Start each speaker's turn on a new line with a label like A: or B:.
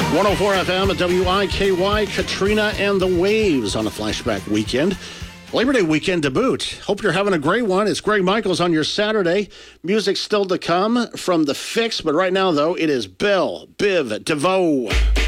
A: 104 FM at WIKY, Katrina and the Waves on a flashback weekend. Labor Day weekend to boot. Hope you're having a great one. It's Greg Michaels on your Saturday. Music still to come from The Fix, but right now, though, it is Belle Biv DeVoe.